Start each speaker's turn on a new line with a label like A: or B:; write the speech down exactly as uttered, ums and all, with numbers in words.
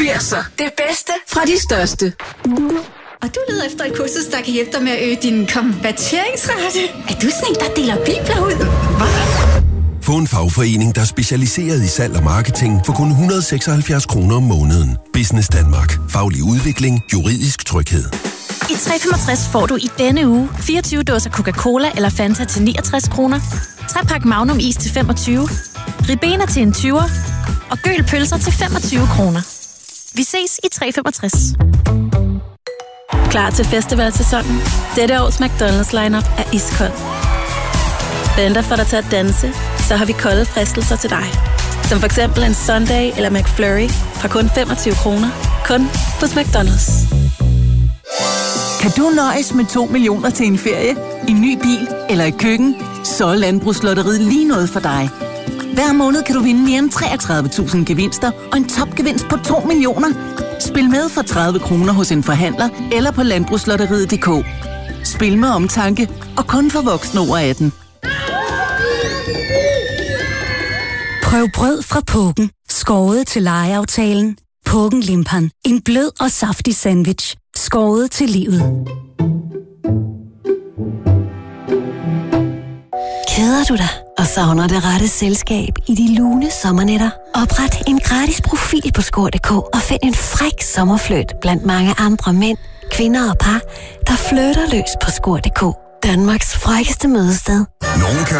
A: firser. Det bedste fra de største.
B: Og du leder efter et kursus, der kan hjælpe dig med at øge din konverteringsrate. Er du sådan en, der deler bibler ud? Hvad?
C: Få en fagforening, der er specialiseret i salg og marketing for kun et hundrede og seksoghalvfjerds kroner om måneden. Business Danmark. Faglig udvikling. Juridisk tryghed.
D: I tre femogtres får du i denne uge fireogtyve dåser Coca-Cola eller Fanta til niogtres kroner, tre pakke Magnum is til femogtyve, Ribena til en tyver og Gøl pølser til femogtyve kroner. Vi ses i tre femogtres. Klar til festivalsæsonen? Dette års McDonald's lineup er iskold. Venter for dig til at danse, så har vi kolde fristelser til dig. Som for eksempel en Sundae eller McFlurry fra kun femogtyve kroner. Kun hos McDonald's.
E: Kan du nøjes med to millioner til en ferie, en ny bil eller et køkken? Så er Landbrugslotteriet lige noget for dig. Hver måned kan du vinde mere end treogtredive tusind gevinster og en topgevinst på to millioner. Spil med for tredive kroner hos en forhandler eller på landbrugslotteriet punktum d k. Spil med omtanke og kun for voksne over atten.
F: Prøv brød fra Puggen. Skåret til lejeaftalen. Puggen Limpan. En blød og saftig sandwich. Skåret til livet.
G: Keder du dig og savner det rette selskab i de lune sommernætter? Opret en gratis profil på skor punktum d k og find en fræk sommerfløjt blandt mange andre mænd, kvinder og par, der flytter løs på skor punktum d k. Danmarks frækkeste mødested.
C: Nogen kan